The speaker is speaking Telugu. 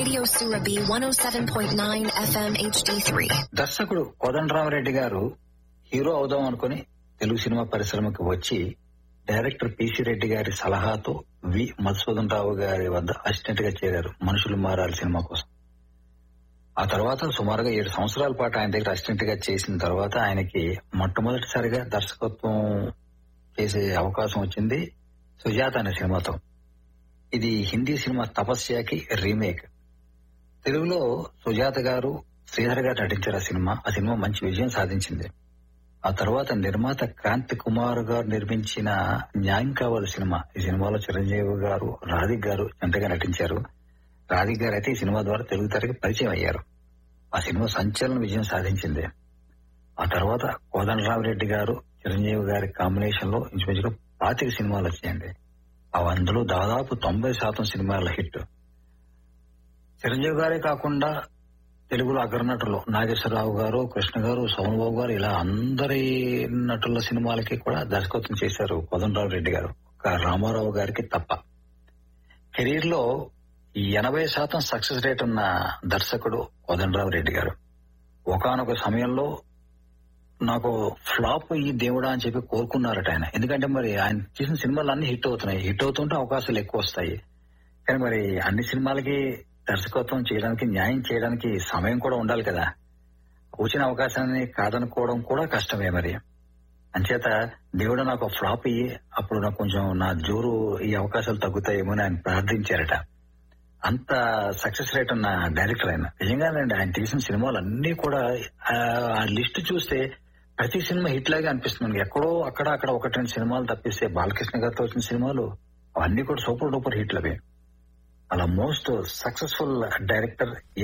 Radio Surabhi 107.9 FM HD3. దర్శకుడు కోదండరామరెడ్డి గారు హీరో అవుదాం అనుకుని తెలుగు సినిమా పరిశ్రమకు వచ్చి డైరెక్టర్ పిసి రెడ్డి గారి సలహాతో వి మధుసూదన్ రావు గారి వద్ద అసిస్టెంట్ గా చేరారు మనుషులు మారాలి సినిమా కోసం. ఆ తర్వాత సుమారుగా 7 సంవత్సరాల పాటు ఆయన దగ్గర అసిస్టెంట్ గా చేసిన తర్వాత ఆయనకి మొట్టమొదటిసారిగా దర్శకత్వం చేసే అవకాశం వచ్చింది సుజాత అనే సినిమాతో. ఇది హిందీ సినిమా తపస్యాకి రీమేక్. తెలుగులో సుజాత గారు, శ్రీధర్ గారు నటించారు ఆ సినిమా మంచి విజయం సాధించింది. ఆ తర్వాత నిర్మాత క్రాంతి కుమార్ గారు నిర్మించిన న్యాయం కావాలి సినిమా. ఈ సినిమాలో చిరంజీవి గారు, రాధిక్ గారు జంటగా నటించారు. రాధిక్ గారు అయితే ఈ సినిమా ద్వారా తెలుగు తెరకి పరిచయం అయ్యారు. ఆ సినిమా సంచలన విజయం సాధించింది. ఆ తర్వాత కోదండరామరెడ్డి గారు, చిరంజీవి గారి కాంబినేషన్ లో ఇంచుమించుగా 25 సినిమాలు వచ్చాయండి. అందులో దాదాపు 90% సినిమాల హిట్. చిరంజీవి గారే కాకుండా తెలుగులో అగ్రనటులు నాగేశ్వరరావు గారు, కృష్ణ గారు, సోమబాబు గారు, ఇలా అందరి నటుల సినిమాలకి కూడా దర్శకత్వం చేశారు కోదండరామరెడ్డి గారు, ఒక రామారావు గారికి తప్ప. కెరీర్ లో 80% సక్సెస్ రేట్ ఉన్న దర్శకుడు కోదండరామరెడ్డి గారు. ఒకానొక సమయంలో నాకు ఫ్లాప్ ఈ దేవుడా అని చెప్పి కోరుకున్నారట ఆయన. ఎందుకంటే మరి ఆయన చేసిన సినిమాలు అన్ని హిట్ అవుతున్నాయి. హిట్ అవుతుంటే అవకాశాలు ఎక్కువ వస్తాయి. కానీ మరి అన్ని సినిమాలకి దర్శకత్వం చేయడానికి, న్యాయం చేయడానికి సమయం కూడా ఉండాలి కదా. వచ్చిన అవకాశాన్ని కాదనుకోవడం కూడా కష్టమే మరి. అంచేత దేవుడు నాకు ఫ్లాప్ అయ్యి అప్పుడు నాకు కొంచెం నా జోరు, ఈ అవకాశాలు తగ్గుతాయేమో అని ఆయన ప్రార్థించారట. అంత సక్సెస్ రేట్ ఉన్న డైరెక్టర్ ఆయన. నిజంగానండి, ఆయన తీసిన సినిమాలు అన్ని కూడా ఆ లిస్ట్ చూస్తే ప్రతి సినిమా హిట్ లాగే అనిపిస్తుంది. ఎక్కడో అక్కడ 1-2 సినిమాలు తప్పిస్తే బాలకృష్ణ గారితో వచ్చిన సినిమాలు అవన్నీ కూడా సూపర్ డూపర్ హిట్లవే. అలా మోస్ట్ సక్సెస్ఫుల్ డైరెక్టర్